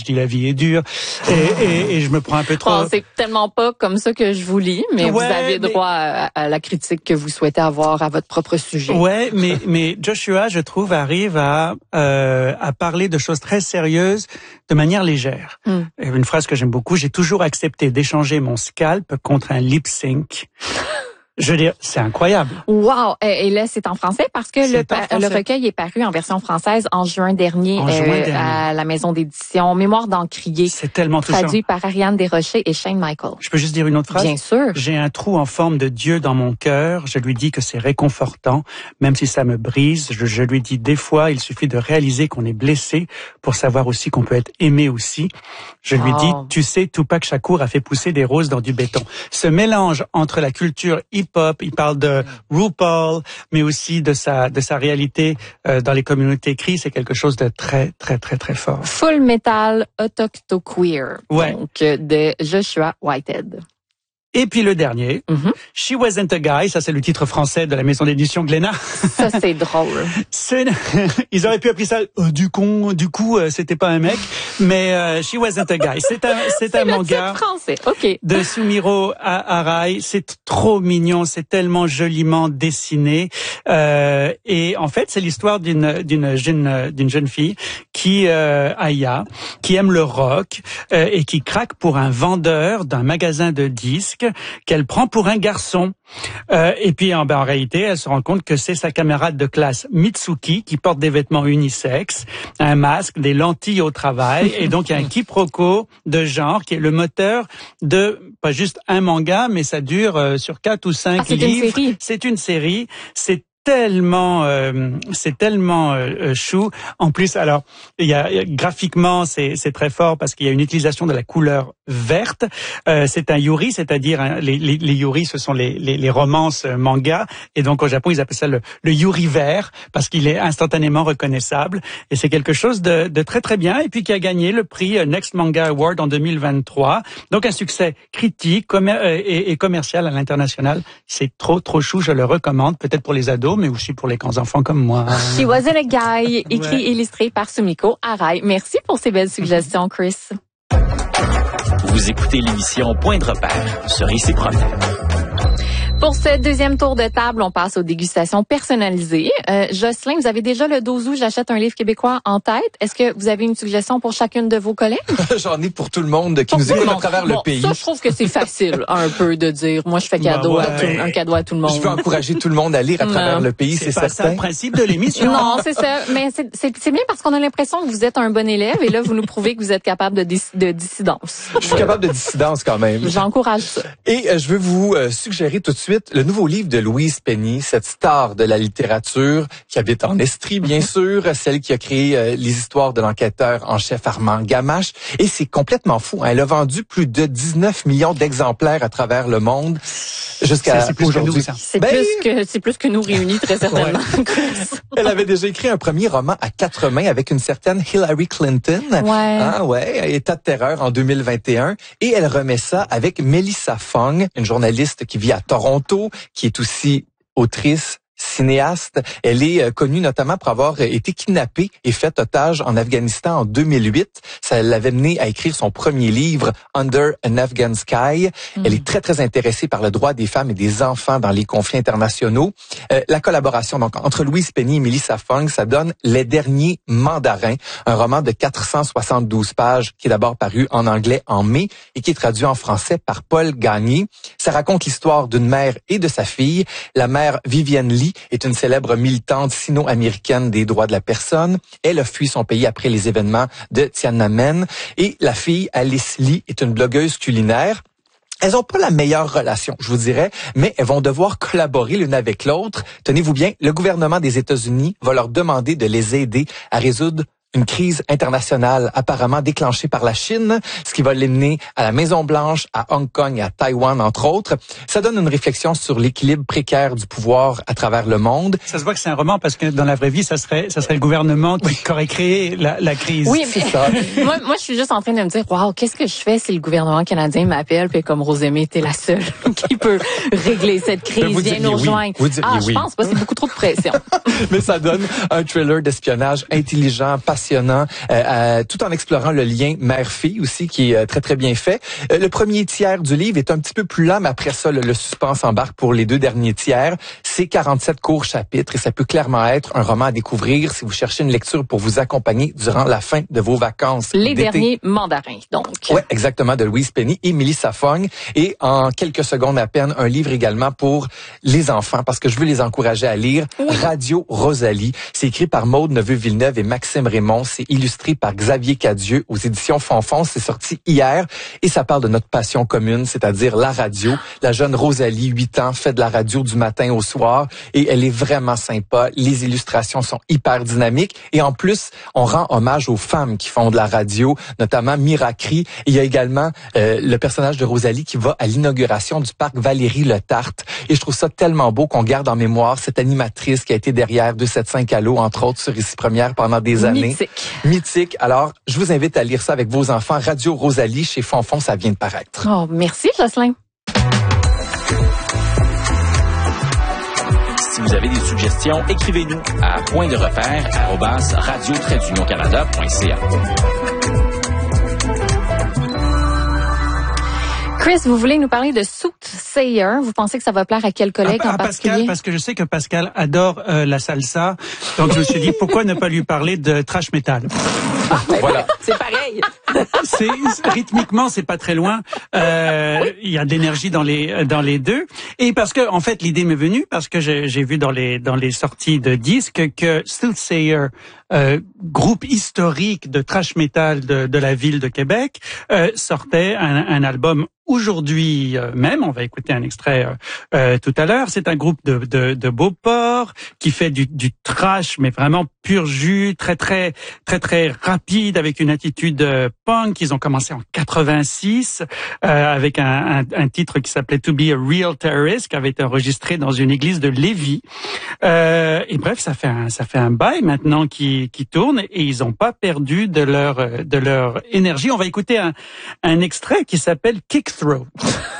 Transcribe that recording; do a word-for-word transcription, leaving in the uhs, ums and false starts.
dis la vie est dure et, et, et je me prends un peu trop. Bon, c'est tellement pas comme ça que je vous lis, mais ouais, vous avez droit mais... à, à la critique que vous souhaitez avoir à votre propre sujet. Ouais, mais mais Joshua, je trouve, arrive à euh, à parler de choses très sérieuses de manière légère. Mm. Une phrase que j'aime beaucoup, j'ai toujours accepté d'échanger mon scalp contre un lip sync. Je veux dire, c'est incroyable. Wow! Et là, c'est en français parce que le, français. le recueil est paru en version française en juin dernier, en juin euh, dernier. à la maison d'édition Mémoire d'Encrier. C'est tellement touchant. Traduit par Ariane Desrochers et Shane Michael. Je peux juste dire une autre phrase? Bien sûr. J'ai un trou en forme de Dieu dans mon cœur. Je lui dis que c'est réconfortant, même si ça me brise. Je, je lui dis des fois, il suffit de réaliser qu'on est blessé pour savoir aussi qu'on peut être aimé aussi. Je lui oh. dis, tu sais, Tupac Shakur a fait pousser des roses dans du béton. Ce mélange entre la culture hip-hop, il parle de RuPaul, mais aussi de sa de sa réalité euh, dans les communautés cri, c'est quelque chose de très très très très fort. Full Metal Autochtoqueer, ouais. donc de Joshua Whitehead. Et puis le dernier, mm-hmm. She Wasn't a Guy, ça c'est le titre français de la maison d'édition Glénat. Ça c'est drôle. C'est, ils auraient pu appeler ça euh, du con, du coup euh, c'était pas un mec, mais euh, She Wasn't a Guy, c'est un c'est, c'est un manga français. Okay. de Sumiro Arai, c'est trop mignon, c'est tellement joliment dessiné euh, et en fait c'est l'histoire d'une d'une jeune d'une jeune fille qui euh, Aya, qui aime le rock euh, et qui craque pour un vendeur d'un magasin de disques qu'elle prend pour un garçon. Euh, et puis en, ben, en réalité, elle se rend compte que c'est sa camarade de classe Mitsuki qui porte des vêtements unisexes, un masque, des lentilles au travail, et donc il y a un quiproquo de genre qui est le moteur de pas juste un manga, mais ça dure euh, sur quatre ou cinq ah, c'est livres. Une série. C'est une série. C'est tellement euh, c'est tellement euh, chou. En plus, alors il y a graphiquement c'est c'est très fort parce qu'il y a une utilisation de la couleur verte. Euh, c'est un yuri, c'est-à-dire hein, les, les les yuri, ce sont les les, les romances manga, et donc au Japon ils appellent ça le le yuri vert parce qu'il est instantanément reconnaissable, et c'est quelque chose de de très très bien, et puis qui a gagné le prix Next Manga Award en deux mille vingt-trois. Donc un succès critique commer- et, et commercial à l'international. C'est trop trop chou, je le recommande, peut-être pour les ados, mais aussi pour les grands enfants comme moi. She Wasn't a Guy, écrit et illustré par Sumiko Arai. Merci pour ces belles suggestions, Chris. Vous écoutez l'émission Point de repère sur Ici Promenade. Pour ce deuxième tour de table, on passe aux dégustations personnalisées. Euh, Jocelyn, vous avez déjà le douze août, j'achète un livre québécois en tête. Est-ce que vous avez une suggestion pour chacune de vos collègues? J'en ai pour tout le monde qui pour nous écoute à travers bon, le pays. Ça, je trouve que c'est facile un peu de dire, moi, je fais cadeau bah ouais. à tout, un cadeau à tout le monde. Je veux encourager tout le monde à lire à travers non. le pays, c'est, c'est pas certain. C'est le principe de l'émission. Non, c'est ça. Mais c'est, c'est, c'est bien parce qu'on a l'impression que vous êtes un bon élève et là, vous nous prouvez que vous êtes capable de, dis, de dissidence. Je suis capable de dissidence quand même. J'encourage ça. Et euh, je veux vous euh, suggérer tout de suite le nouveau livre de Louise Penny, cette star de la littérature qui habite en Estrie, bien sûr, celle qui a créé euh, les histoires de l'enquêteur en chef Armand Gamache. Et c'est complètement fou. Hein. Elle a vendu plus de dix-neuf millions d'exemplaires à travers le monde jusqu'à c'est, c'est plus aujourd'hui. Que nous, ça. C'est, ben, plus que, c'est plus que nous réunis, très certainement. Ouais. Elle avait déjà écrit un premier roman à quatre mains avec une certaine Hillary Clinton. Ouais. Hein, ouais, État de terreur en deux mille vingt et un. Et elle remet ça avec Melissa Fong, une journaliste qui vit à Toronto, qui est aussi autrice, cinéaste. Elle est euh, connue notamment pour avoir été kidnappée et faite otage en Afghanistan en deux mille huit. Ça l'avait menée à écrire son premier livre, Under an Afghan Sky. Mm. Elle est très, très intéressée par le droit des femmes et des enfants dans les conflits internationaux. Euh, la collaboration donc entre Louise Penny et Melissa Fong, ça donne Les Derniers Mandarins, un roman de quatre cent soixante-douze pages qui est d'abord paru en anglais en mai et qui est traduit en français par Paul Gagné. Ça raconte l'histoire d'une mère et de sa fille. La mère Vivienne Lee est une célèbre militante sino-américaine des droits de la personne. Elle a fui son pays après les événements de Tiananmen. Et la fille, Alice Lee, est une blogueuse culinaire. Elles ont pas la meilleure relation, je vous dirais, mais elles vont devoir collaborer l'une avec l'autre. Tenez-vous bien, le gouvernement des États-Unis va leur demander de les aider à résoudre une crise internationale apparemment déclenchée par la Chine, ce qui va les mener à la Maison-Blanche, à Hong Kong et à Taïwan, entre autres. Ça donne une réflexion sur l'équilibre précaire du pouvoir à travers le monde. Ça se voit que c'est un roman parce que dans la vraie vie, ça serait, ça serait le gouvernement qui oui. aurait créé la, la crise. Oui, c'est ça. moi, moi, je suis juste en train de me dire, waouh, qu'est-ce que je fais si le gouvernement canadien m'appelle puis comme Rosemée, t'es la seule qui peut régler cette crise, viens nous rejoindre. Oui. Ah, oui. je pense pas, c'est beaucoup trop de pression. Mais ça donne un thriller d'espionnage intelligent, passionnant, passionnant, euh, euh, tout en explorant le lien mère-fille aussi, qui est euh, très, très bien fait. Euh, le premier tiers du livre est un petit peu plus lent, mais après ça, le, le suspense embarque pour les deux derniers tiers. C'est quarante-sept courts chapitres et ça peut clairement être un roman à découvrir si vous cherchez une lecture pour vous accompagner durant la fin de vos vacances. Les d'été. derniers mandarins, donc. Ouais, exactement, de Louise Penny et Melissa Fong. Et en quelques secondes à peine, un livre également pour les enfants, parce que je veux les encourager à lire. Oui. Radio Rosalie. C'est écrit par Maude Neveu-Villeneuve et Maxime Raymond. C'est illustré par Xavier Cadieux aux éditions Fonfon. C'est sorti hier et ça parle de notre passion commune, c'est-à-dire la radio. La jeune Rosalie, huit ans, fait de la radio du matin au soir et elle est vraiment sympa. Les illustrations sont hyper dynamiques et en plus, on rend hommage aux femmes qui font de la radio, notamment Miracri. Il y a également euh, le personnage de Rosalie qui va à l'inauguration du parc Valérie Le Tarte. Et je trouve ça tellement beau qu'on garde en mémoire cette animatrice qui a été derrière deux cent soixante-cinq Allo, entre autres sur Ici Première pendant des années. Mythique. Mythique. Alors, je vous invite à lire ça avec vos enfants. Radio Rosalie chez Fonfon, ça vient de paraître. Oh, merci Jocelyn. Si vous avez des suggestions, écrivez-nous à point de repère arobase radio trait d'union canada point c a. Chris, vous voulez nous parler de Soothsayer. Vous pensez que ça va plaire à quel collègue à, à en particulier? Pascal, parce que je sais que Pascal adore euh, la salsa. Donc je me suis dit, pourquoi ne pas lui parler de thrash metal? Ah, ben voilà. C'est pareil. C'est, rythmiquement, c'est pas très loin. Euh, il y a de l'énergie dans les dans les deux. Et parce que, en fait, l'idée m'est venue parce que j'ai, j'ai vu dans les dans les sorties de disques que Soothsayer, euh, groupe historique de thrash metal de, de la ville de Québec, euh, sortait un, un album aujourd'hui même. On va écouter un extrait euh, euh, tout à l'heure. C'est un groupe de, de, de Beauport qui fait du, du trash, mais vraiment pur jus, très très très très rapide, avec une attitude euh, punk. Ils ont commencé en quatre-vingt-six euh, avec un, un, un titre qui s'appelait To Be a Real Terrorist, qui avait été enregistré dans une église de Lévis. Euh, et bref, ça fait un ça fait un bail maintenant qui qui tourne et ils ont pas perdu de leur de leur énergie. On va écouter un un extrait qui s'appelle Kick Throw.